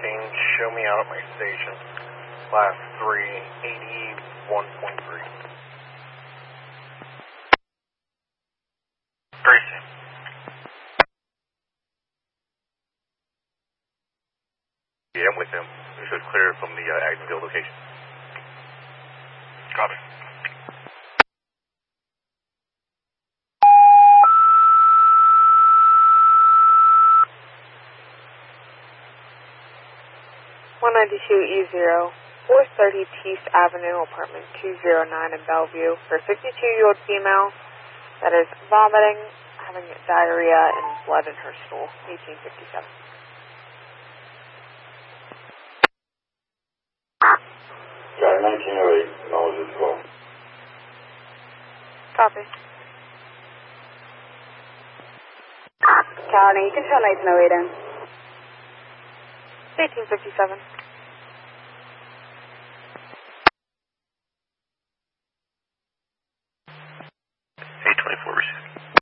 show me out at my station. Class 381.3. Tracy. Yeah, I'm with him. We should clear from the Agnesville location. Copy. E0, 430 East Avenue, apartment 209 in Bellevue, for a 52-year-old female that is vomiting, having diarrhea, and blood in her stool, 1857. Got 1908, knowledge is 12. Copy. County, you can tell 1908 in. 1857. 824 received.